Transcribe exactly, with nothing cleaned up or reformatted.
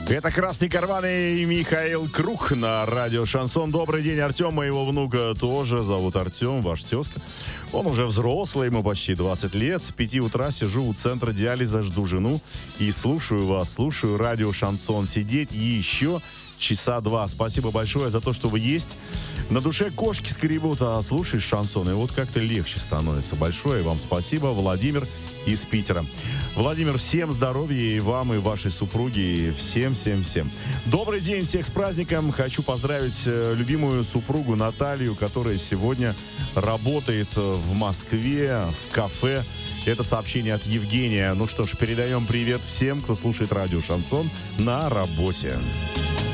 Это «Красный карман» и Михаил Круг на радио «Шансон». Добрый день, Артем. Моего внука тоже зовут Артем, ваш тезка. Он уже взрослый, ему почти двадцать лет. С пяти утра сижу у центра диализа, жду жену и слушаю вас, слушаю радио «Шансон». Сидеть еще часа два. Спасибо большое за то, что вы есть. На душе кошки скребут, а слушаешь шансон, и вот как-то легче становится. Большое вам спасибо. Владимир из Питера. Владимир, всем здоровья и вам, и вашей супруге, и всем-всем-всем. Добрый день, всех с праздником. Хочу поздравить любимую супругу Наталью, которая сегодня работает в Москве, в кафе. Это сообщение от Евгения. Ну что ж, передаем привет всем, кто слушает радио «Шансон» на работе.